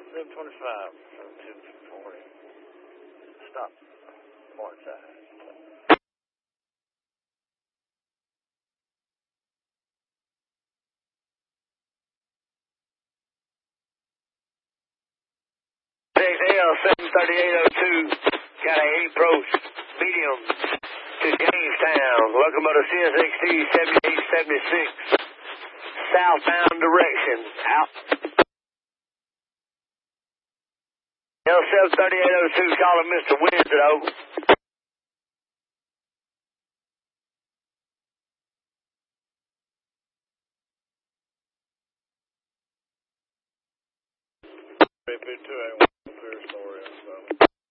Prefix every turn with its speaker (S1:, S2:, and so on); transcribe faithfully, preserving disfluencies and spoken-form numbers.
S1: seven twenty-five, two forty. Stop. Port side. X L seven thirty-eight oh two, got a approach, medium to Jamestown. Welcome to C S X T seventy-eight seventy-six, southbound direction, out. L seven thirty-eight oh two, calling Mister Winston, over. three two eight one, clear story,